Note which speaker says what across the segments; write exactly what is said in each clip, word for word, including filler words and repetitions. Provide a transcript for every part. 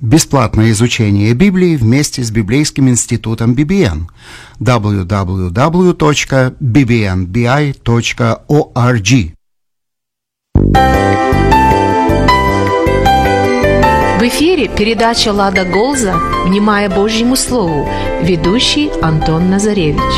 Speaker 1: Бесплатное изучение Библии вместе с Библейским институтом би би эн. дабл ю дабл ю дабл ю точка би би эн би ай точка орг.
Speaker 2: В эфире передача «Лада Голза. Внимая Божьему Слову». Ведущий Антон Назаревич.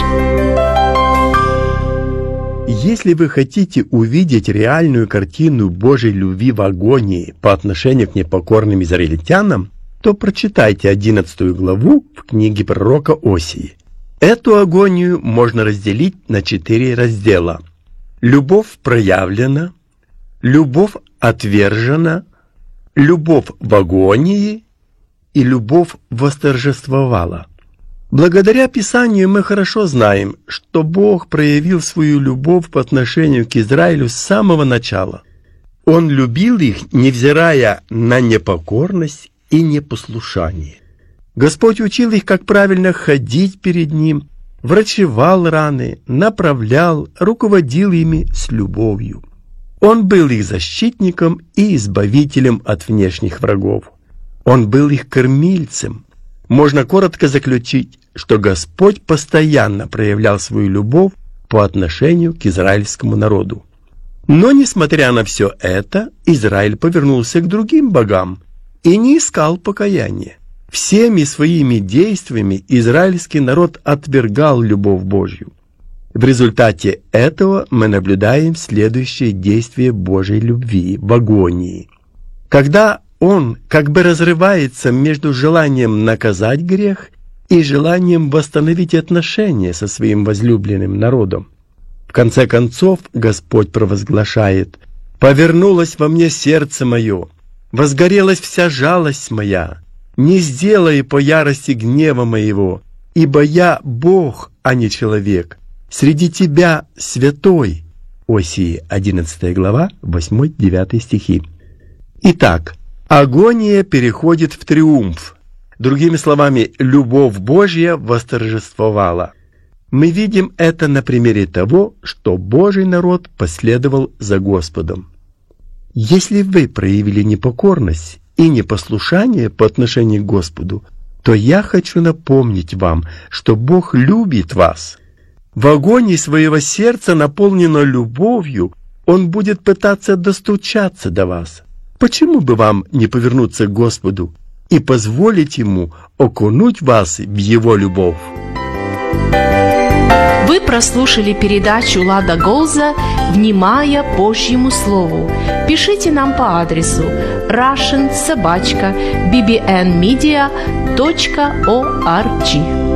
Speaker 3: Если вы хотите увидеть реальную картину Божьей любви в агонии по отношению к непокорным израильтянам, то прочитайте одиннадцатую главу в книге пророка Осии. Эту агонию можно разделить на четыре раздела. Любовь проявлена, любовь отвержена, любовь в агонии и любовь восторжествовала. Благодаря Писанию мы хорошо знаем, что Бог проявил свою любовь по отношению к Израилю с самого начала. Он любил их, невзирая на непокорность и непослушание. Господь учил их, как правильно ходить перед Ним, врачевал раны, направлял, руководил ими с любовью. Он был их защитником и избавителем от внешних врагов. Он был их кормильцем. Можно коротко заключить, что Господь постоянно проявлял свою любовь по отношению к израильскому народу. Но, несмотря на все это, Израиль повернулся к другим богам и не искал покаяния. Всеми своими действиями израильский народ отвергал любовь Божью. В результате этого мы наблюдаем следующее действие Божьей любви в агонии. Когда Он как бы разрывается между желанием наказать грех и желанием восстановить отношения со своим возлюбленным народом. В конце концов Господь провозглашает: «Повернулось во мне сердце мое, возгорелась вся жалость моя, не сделай по ярости гнева моего, ибо я Бог, а не человек, среди тебя святой». Осии одиннадцатая глава, восьмой-девятый стихи. Итак, агония переходит в триумф. Другими словами, любовь Божья восторжествовала. Мы видим это на примере того, что Божий народ последовал за Господом. Если вы проявили непокорность и непослушание по отношению к Господу, то я хочу напомнить вам, что Бог любит вас. В агонии своего сердца, наполненного любовью, Он будет пытаться достучаться до вас. Почему бы вам не повернуться к Господу и позволить Ему окунуть вас в Его любовь?
Speaker 2: Вы прослушали передачу «Лада Голза. Внимая Божьему Слову». Пишите нам по адресу russian собака би би эн медиа точка орг.